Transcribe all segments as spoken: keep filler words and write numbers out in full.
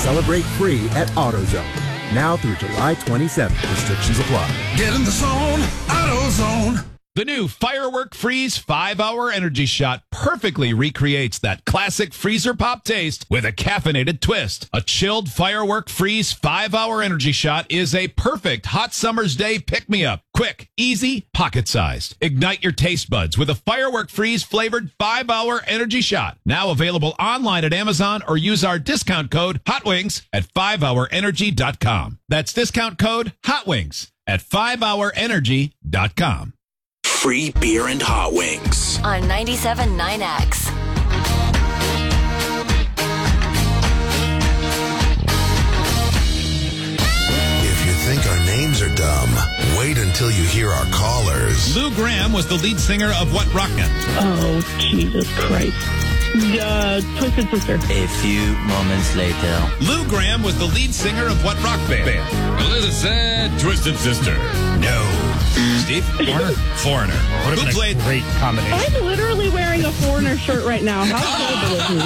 Celebrate free at AutoZone. Now through July twenty-seventh. Restrictions apply. Get in the zone, AutoZone. The new Firework Freeze five hour Energy Shot perfectly recreates that classic freezer pop taste with a caffeinated twist. A chilled Firework Freeze five hour Energy Shot is a perfect hot summer's day pick-me-up. Quick, easy, pocket-sized. Ignite your taste buds with a Firework Freeze flavored five hour Energy Shot. Now available online at Amazon or use our discount code HOTWINGS at five hour energy dot com. That's discount code HOTWINGS at five hour energy dot com. Free beer and hot wings on ninety-seven point nine X. If you think our names are dumb, wait until you hear our callers. Lou Gramm was the lead singer of what rock band? Oh, Jesus Christ. Uh, Twisted Sister. A few moments later. Lou Gramm was the lead singer of what rock band? Well, this is sad. Twisted Sister. No. Steve? Foreigner? Foreigner. Would Who have played? been a great combination. I'm literally wearing a Foreigner shirt right now. How terrible is me?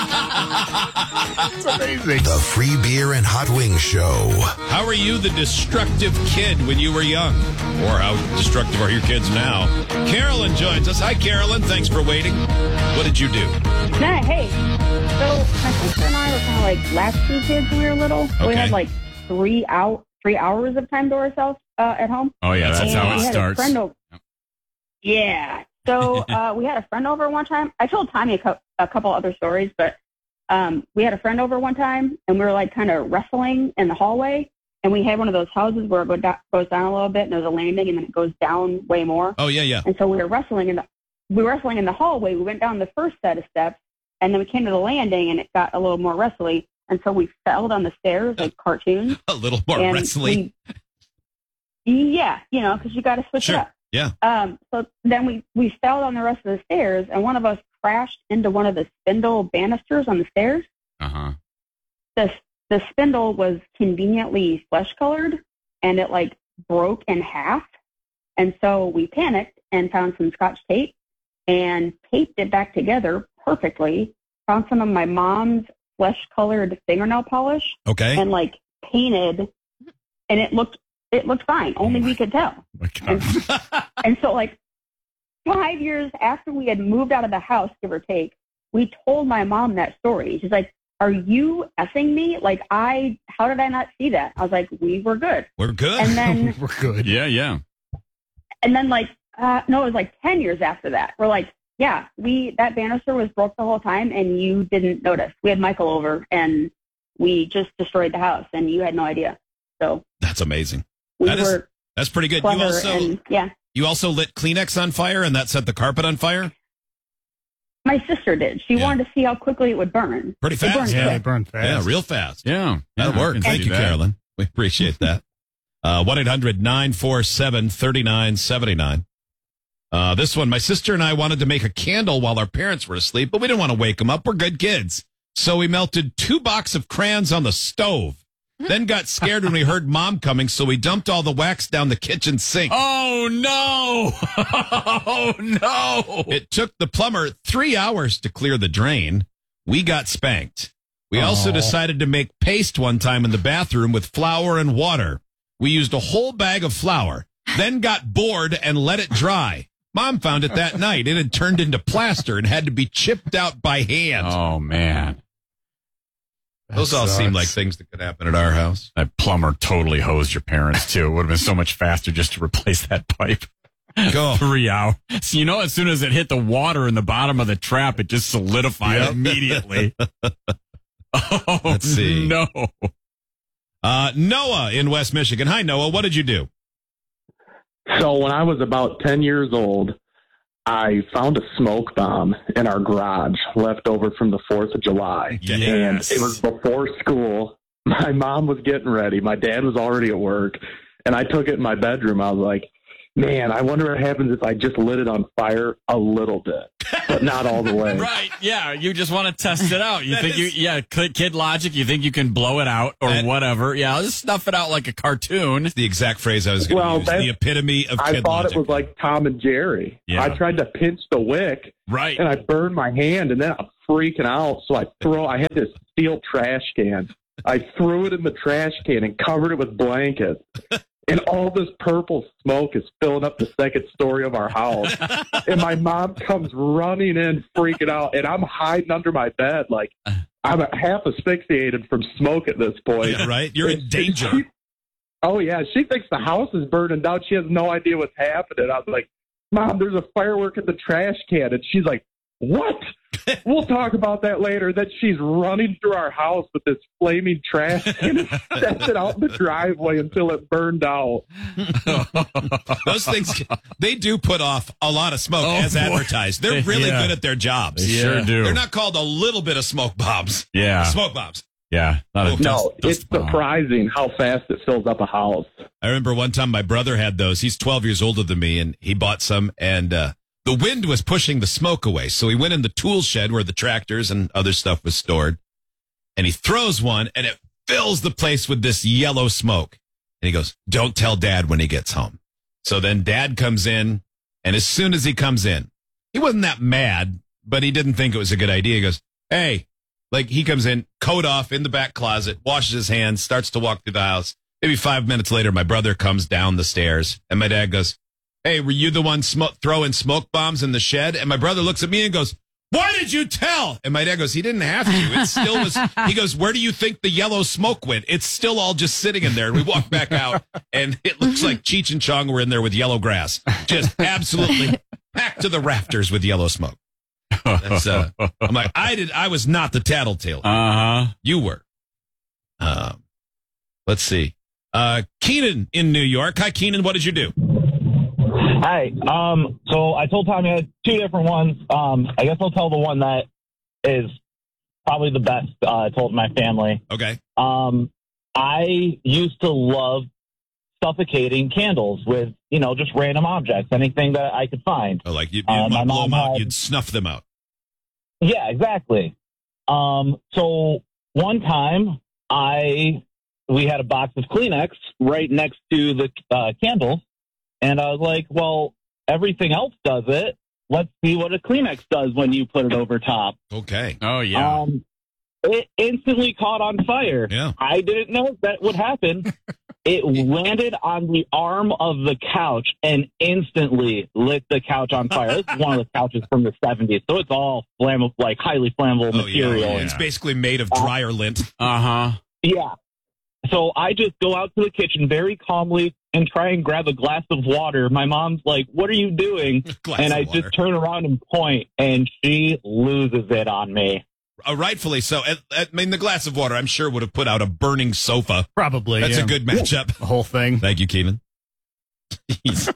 That's amazing. The Free Beer and Hot Wings Show. How were you the destructive kid when you were young? Or how destructive are your kids now? Carolyn joins us. Hi, Carolyn. Thanks for waiting. What did you do? Nah, hey. So my sister and I were kind of like latchkey kids when we were little. Okay. We had like three out three hours of time to ourselves uh, at home. Oh, yeah, that's And how we it had a starts. friend over- Yeah. So uh, we had a friend over one time. I told Tommy a, co- a couple other stories, but um, we had a friend over one time, and we were like kind of wrestling in the hallway. And we had one of those houses where it go do- goes down a little bit, and there's a landing, and then it goes down way more. Oh, yeah, yeah. And so we were wrestling in the we were wrestling in the hallway. We went down the first set of steps, and then we came to the landing, and it got a little more wrestly. And so we fell down the stairs like cartoons. A little more and wrestling. We, yeah, you know, because you got to switch Sure. it up. Yeah. Um, so then we, we fell down the rest of the stairs, and one of us crashed into one of the spindle banisters on the stairs. Uh-huh. The, the spindle was conveniently flesh-colored, and it, like, broke in half. And so we panicked and found some Scotch tape and taped it back together perfectly, found some of my mom's flesh-colored fingernail polish, Okay. and, like, painted, and it looked it looked fine. Only we could tell. My And, God. and so, like, five years after we had moved out of the house, give or take, we told my mom that story. She's like, are you effing me? Like, I, how did I not see that? I was like, we were good. We're good. And then, We're good. Yeah, yeah. and then, like, uh, no, it was like ten years after that. We're like, yeah, we, that banister was broke the whole time, and you didn't notice. We had Michael over, and we just destroyed the house, and you had no idea. So That's amazing. we That is- were That's pretty good. clever, You also and yeah. you also lit Kleenex on fire, and that set the carpet on fire? My sister did. She Yeah. wanted to see how quickly it would burn. Pretty It fast. burned Yeah, they quick. burn fast. Yeah, real fast. Yeah. That'll yeah, I work. can Thank see you, that. Carolyn. We appreciate that. Uh, one eight hundred nine four seven three nine seven nine. Uh, this one, my sister and I wanted to make a candle while our parents were asleep, but we didn't want to wake them up. We're good kids. So we melted two boxes of crayons on the stove. Then got scared when we heard Mom coming, so we dumped all the wax down the kitchen sink. Oh, no. Oh, no. It took the plumber three hours to clear the drain. We got spanked. We also Oh. decided to make paste one time in the bathroom with flour and water. We used a whole bag of flour, then got bored and let it dry. Mom found it that night. It had turned into plaster and had to be chipped out by hand. Oh, man. Those all sucks. seem like things that could happen at our house. That plumber totally hosed your parents, too. It would have been so much faster just to replace that pipe. Go. Three hours. So, you know, as soon as it hit the water in the bottom of the trap, it just solidified Yep. immediately. Oh, Let's see. No. Uh, Noah in West Michigan. Hi, Noah. What did you do? So when I was about ten years old, I found a smoke bomb in our garage left over from the fourth of July. Yes. And it was before school. My mom was getting ready. My dad was already at work. And I took it in my bedroom. I was like, man, I wonder what happens if I just lit it on fire a little bit, but not all the way. Right. Yeah. You just want to test it out. You That think you, is- yeah, kid kid logic. You think you can blow it out or That- whatever. Yeah. I'll just snuff it out like a cartoon. The exact phrase I was going to Well, use. that's- The epitome of I kid thought logic. it was like Tom and Jerry. Yeah. I tried to pinch the wick, Right. and I burned my hand, and then I'm freaking out. So I throw. I had this steel trash can I threw it in the trash can and covered it with blankets. And all this purple smoke is filling up the second story of our house. And my mom comes running in, freaking out. And I'm hiding under my bed. Like, I'm half asphyxiated from smoke at this point. Yeah, right? You're in And danger. she- oh, yeah. She thinks the house is burning down. She has no idea what's happening. I was like, Mom, there's a firework in the trash can. And she's like, what? We'll talk about that later. Then she's running through our house with this flaming trash can and sets it out in the driveway until it burned out. Those things, they do put off a lot of smoke Oh, as boy. advertised. They're really Yeah. good at their jobs. They sure do. They're not called a little bit of smoke bombs. Yeah. Smoke bombs. Yeah. Not a Oh, dust- No, dust it's bomb. surprising how fast it fills up a house. I remember one time my brother had those. He's twelve years older than me, and he bought some, and uh, the wind was pushing the smoke away. So he went in the tool shed where the tractors and other stuff was stored, and he throws one, and it fills the place with this yellow smoke. And he goes, don't tell Dad when he gets home. So then Dad comes in, and as soon as he comes in, he wasn't that mad, but he didn't think it was a good idea. He goes, hey, like he comes in, coat off in the back closet, washes his hands, starts to walk through the house. Maybe five minutes later, my brother comes down the stairs, and my dad goes, hey, were you the one sm- throwing smoke bombs in the shed? And my brother looks at me and goes, why did you tell? And my dad goes, he didn't have to. It still was. He goes, where do you think the yellow smoke went? It's still all just sitting in there. And we walk back out, and it looks like Cheech and Chong were in there with yellow grass. Just absolutely packed to the rafters with yellow smoke. That's, uh, I'm like, I did. I was not the tattletale. Uh-huh. You were. Um, let's see. Uh, Keenan in New York. Hi, Keenan. What did you do? Hi. Um, so I told Tommy I had two different ones. Um, I guess I'll tell the one that is probably the best. Uh, I told my family. Okay. Um, I used to love suffocating candles with, you know, just random objects, anything that I could find. Oh, like you, you'd Uh, my blow mom them out. had- You'd snuff them out. Yeah, exactly. Um, so one time I, we had a box of Kleenex right next to the uh, candles. And I was like, well, everything else does it. Let's see what a Kleenex does when you put it over top. Okay. Oh, yeah. Um, it instantly caught on fire. Yeah. I didn't know that would happen. It landed on the arm of the couch and instantly lit the couch on fire. This is one of the couches from the seventies, so it's all flammable, like highly flammable Oh, material. yeah, yeah. And- It's basically made of dryer lint. Uh-huh. yeah. So I just go out to the kitchen very calmly and try and grab a glass of water. My mom's like, what are you doing? Glass and of I water. just turn around and point, and she loses it on me. Uh, rightfully so. I, I mean, the glass of water, I'm sure, would have put out a burning sofa. Probably. That's yeah. a good matchup. The whole thing. Thank you, Keenan. Jeez.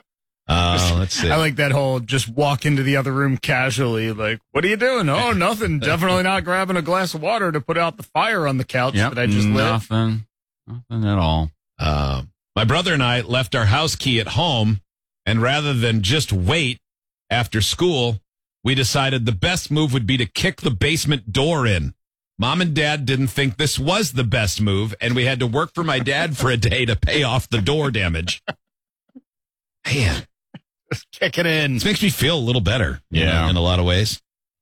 Uh, let's see. I like that whole just walk into the other room casually, like, what are you doing? Oh, nothing. Definitely not grabbing a glass of water to put out the fire on the couch Yep. that I just lit. Nothing. Nothing at all. Um, my brother and I left our house key at home, and rather than just wait after school, we decided the best move would be to kick the basement door in. Mom and Dad didn't think this was the best move, and we had to work for my dad for a day to pay off the door damage. Man, Just kick it in. this makes me feel a little better. you Yeah. know, in a lot of ways.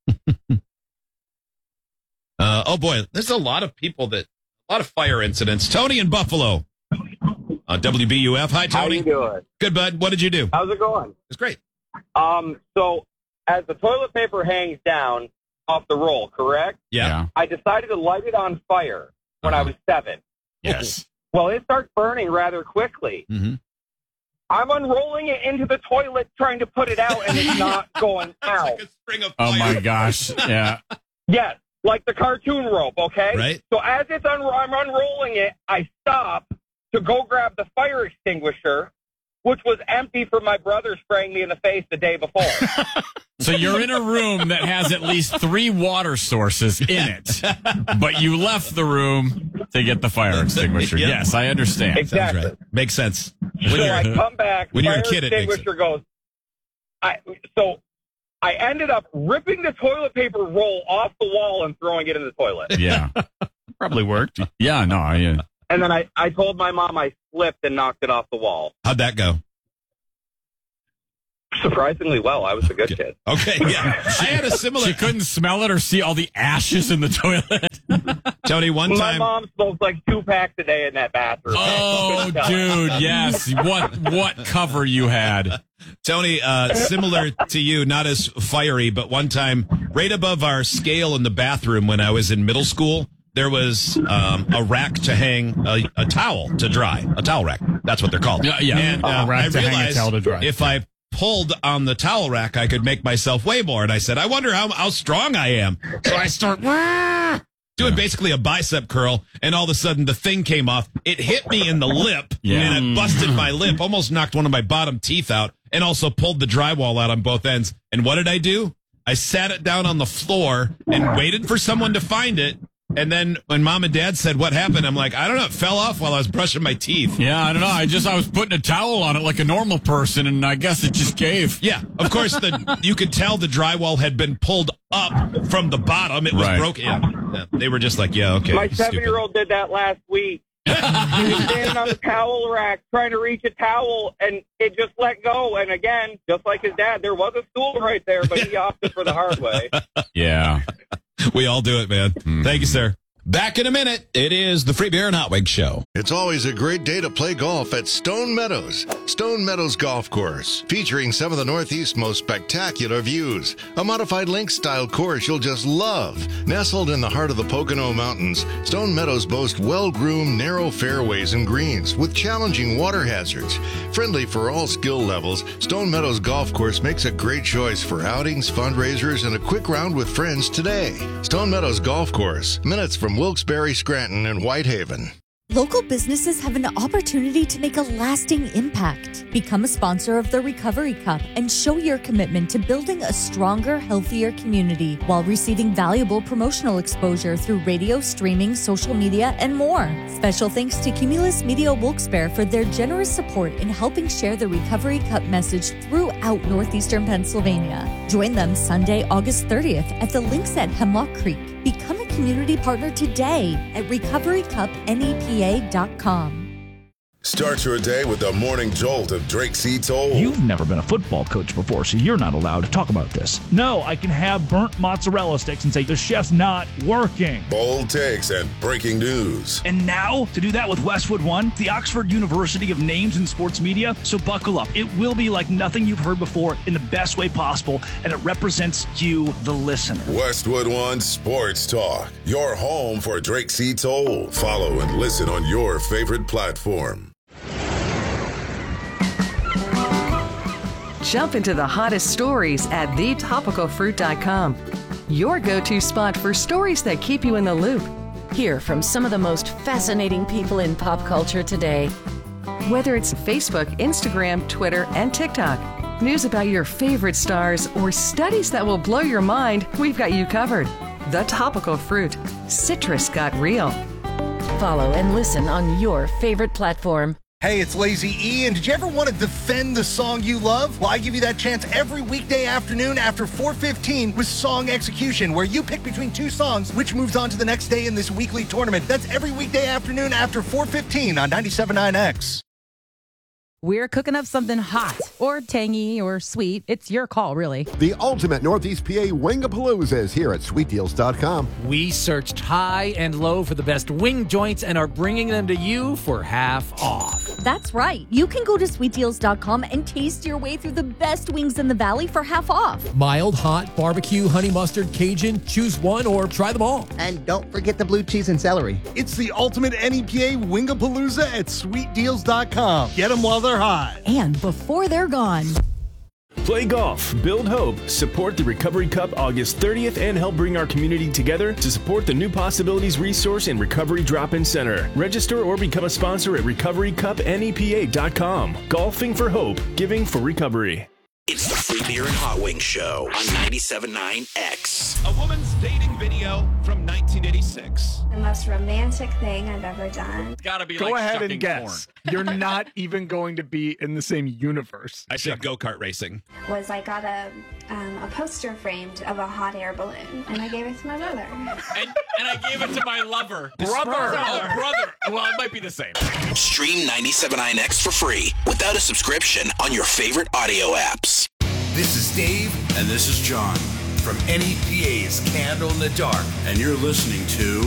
uh, oh boy, there's a lot of people that, a lot of fire incidents. Tony in Buffalo. Uh, W B U F. Hi, How Tony. you doing? Good, bud. What did you do? How's it going? It's great. Um, so as the toilet paper hangs down off the roll, correct? Yeah. I decided to light it on fire when I was seven. Yes. Well, it starts burning rather quickly. Mm-hmm. I'm unrolling it into the toilet trying to put it out, and it's not going out. Like a string of Oh, fire. my gosh. Yeah. Yes, like the cartoon rope, okay? Right. So as it's un- I'm unrolling it, I stop to go grab the fire extinguisher, which was empty from my brother spraying me in the face the day before. So you're in a room that has at least three water sources in it, but you left the room to get the fire extinguisher. Yep. Yes, I understand. Exactly. Sounds right. Makes sense. When So you're- I come back, when you're a fire kid, it makes extinguisher goes. I so I ended up ripping the toilet paper roll off the wall and throwing it in the toilet. Yeah. Probably worked. Yeah, no, I, uh, And then I, I told my mom I slipped and knocked it off the wall. How'd that go? Surprisingly well. I was a good kid. Okay, yeah. I had a similar. she couldn't smell it or see all the ashes in the toilet. Tony, one My time. mom smokes like two packs a day in that bathroom. Oh, dude, yes. What what cover you had. Tony, uh, similar to you, not as fiery, but one time, right above our scale in the bathroom when I was in middle school, there was um, a rack to hang a, a towel to dry. A towel rack. That's what they're called. Yeah, yeah. And uh, A rack I to hang a realized towel to dry. if I pulled on the towel rack, I could make myself weigh more. And I said, I wonder how, how strong I am. So I start doing basically a bicep curl, and all of a sudden the thing came off. It hit me in the lip, Yeah. and it busted my lip, almost knocked one of my bottom teeth out, and also pulled the drywall out on both ends. And what did I do? I sat it down on the floor and waited for someone to find it. And then when mom and dad said what happened, I'm like, I don't know, it fell off while I was brushing my teeth. Yeah, I don't know. I just I was putting a towel on it like a normal person, and I guess it just gave. Yeah, of course, the you could tell the drywall had been pulled up from the bottom. It was Right. broken. Yeah. Yeah. They were just like, yeah, okay. My stupid. seven-year-old did that last week. He was standing on the towel rack trying to reach a towel, and it just let go. And again, just like his dad, there was a stool right there, but he opted for the hard way. Yeah. We all do it, man. Mm-hmm. Thank you, sir. Back in a minute. It is the Free Beer and Hot Wings Show. It's always a great day to play golf at Stone Meadows. Stone Meadows Golf Course, featuring some of the Northeast's most spectacular views. A modified links-style course you'll just love. Nestled in the heart of the Pocono Mountains, Stone Meadows boasts well-groomed, narrow fairways and greens with challenging water hazards. Friendly for all skill levels, Stone Meadows Golf Course makes a great choice for outings, fundraisers, and a quick round with friends today. Stone Meadows Golf Course, minutes from Wilkes-Barre, Scranton, and Whitehaven. Local businesses have an opportunity to make a lasting impact. Become a sponsor of the Recovery Cup and show your commitment to building a stronger, healthier community while receiving valuable promotional exposure through radio, streaming, social media, and more. Special thanks to Cumulus Media Wilkes-Barre for their generous support in helping share the Recovery Cup message throughout northeastern Pennsylvania. Join them Sunday, August thirtieth at the Links at Hemlock Creek. Become a community partner today at recovery cup N E P A dot com. Start your day with the morning jolt of Drake C. Toll. You've never been a football coach before, so you're not allowed to talk about this. No, I can have burnt mozzarella sticks and say the chef's not working. Bold takes and breaking news. And now, to do that with Westwood One, the Oxford University of Names in Sports Media. So buckle up. It will be like nothing you've heard before in the best way possible, and it represents you, the listener. Westwood One Sports Talk, your home for Drake C. Toll. Follow and listen on your favorite platform. Jump into the hottest stories at the topical fruit dot com. Your go-to spot for stories that keep you in the loop. Hear from some of the most fascinating people in pop culture today. Whether it's Facebook, Instagram, Twitter, and TikTok, news about your favorite stars, or studies that will blow your mind, we've got you covered. The Topical Fruit. Citrus got real. Follow and listen on your favorite platform. Hey, it's Lazy E, and did you ever want to defend the song you love? Well, I give you that chance every weekday afternoon after four fifteen with Song Execution, where you pick between two songs, which moves on to the next day in this weekly tournament. That's every weekday afternoon after four fifteen on ninety-seven point nine X. We're cooking up something hot or tangy or sweet. It's your call, really. The ultimate Northeast P A Wingapalooza is here at sweet deals dot com. We searched high and low for the best wing joints and are bringing them to you for half off. That's right. You can go to sweet deals dot com and taste your way through the best wings in the valley for half off. Mild, hot, barbecue, honey mustard, Cajun. Choose one or try them all. And don't forget the blue cheese and celery. It's the ultimate N E P A Wingapalooza at sweet deals dot com. Get them while they're hot. And before they're gone. Play golf, build hope, support the Recovery Cup August thirtieth, and help bring our community together to support the New Possibilities Resource and Recovery Drop-In Center. Register or become a sponsor at recovery cup N E P A dot com. Golfing for hope, giving for recovery. It's the Free Beer and Hot Wings Show on ninety-seven point nine X. A woman's dating video from nineteen eighty-six. The most romantic thing I've ever done. It's gotta be Go like ahead and shucking guess. corn. You're not even going to be in the same universe. I said go-kart racing. Was I got a um, a poster framed of a hot air balloon, and I gave it to my mother. And, and I gave it to my lover. Brother. Oh, brother. Well, it might be the same. Stream ninety-seven point nine X for free without a subscription on your favorite audio apps. This is Dave, and this is John from N E P A's Candle in the Dark, and you're listening to